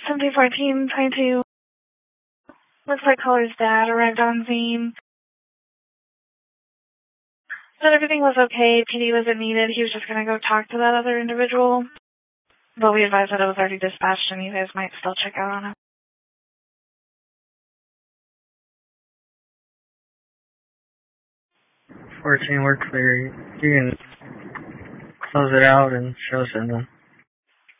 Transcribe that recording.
1714-22. Looks like Caller's dad arrived on scene. Said everything was okay, PD wasn't needed, he was just gonna go talk to that other individual. But we advised that it was already dispatched and you guys might still check out on it. 14, we're clear. You can close it out and show us in them.